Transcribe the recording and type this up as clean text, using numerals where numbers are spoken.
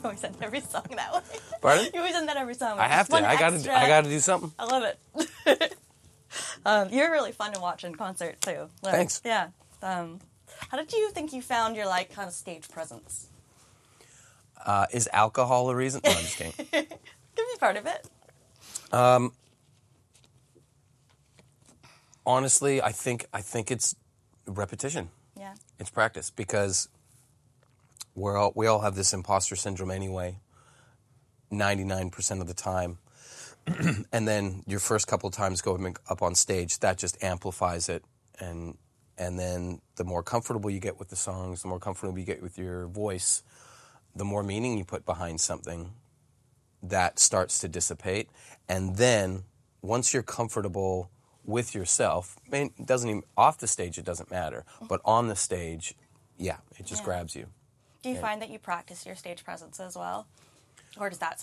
always end every song that way. Pardon? You always end that every song. I have to. I gotta do something. I love it. You're really fun to watch in concert too. Like, Thanks. Yeah. How did you think you found your like kind of stage presence? Is alcohol a reason? No, I'm just kidding. Could be part of it. Honestly, I think it's repetition. Yeah. It's practice because we all have this imposter syndrome anyway. 99% of the time. And then your first couple of times going up on stage, that just amplifies it. And then the more comfortable you get with the songs, the more comfortable you get with your voice, the more meaning you put behind something, that starts to dissipate. And then once you're comfortable with yourself, I mean, it doesn't even, off the stage it doesn't matter, but on the stage, yeah, it just grabs you. Do you find that you practice your stage presence as well? Or does that